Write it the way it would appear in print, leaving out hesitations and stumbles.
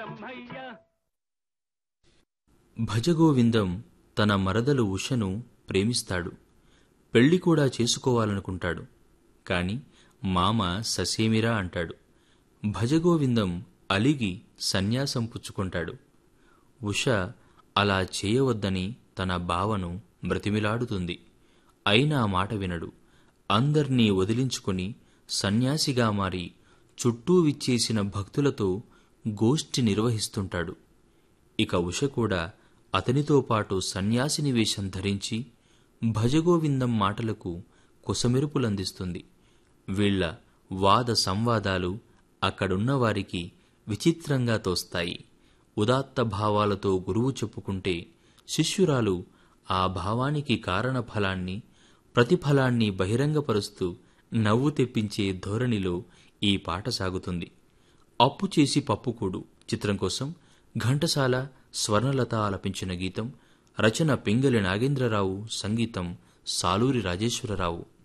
భజగోవిందం తన మరదలు ఉషను ప్రేమిస్తాడు. పెళ్లి కూడా చేసుకోవాలనుకుంటాడు. కాని మామ ససేమిరా అంటాడు. భజగోవిందం అలిగి సన్యాసం పుచ్చుకుంటాడు. ఉష అలా చేయవద్దని తన బావను బ్రతిమిలాడుతుంది. అయినా మాట వినడు. అందర్నీ వదిలించుకుని సన్యాసిగా మారి చుట్టూ విచ్చేసిన భక్తులతో గోష్ఠి నిర్వహిస్తుంటాడు. ఇక ఉష కూడా అతనితో పాటు సన్యాసిని వేషం ధరించి భజగోవిందం మాటలకు కొసమెరుపులందిస్తుంది. వీళ్ల వాద సంవాదాలు అక్కడున్నవారికి విచిత్రంగా తోస్తాయి. ఉదాత్త భావాలతో గురువు చెప్పుకుంటే శిష్యురాలు ఆ భావానికి కారణఫలాన్ని, ప్రతిఫలాన్ని బహిరంగపరుస్తూ నవ్వు తెప్పించే ధోరణిలో ఈ పాట సాగుతుంది. అప్పు చేసి పప్పుకూడు చిత్రం కోసం ఘంటసాల, స్వర్ణలత ఆలపించిన గీతం. రచన పింగళి నాగేంద్రరావు, సంగీతం సాలూరి రాజేశ్వరరావు.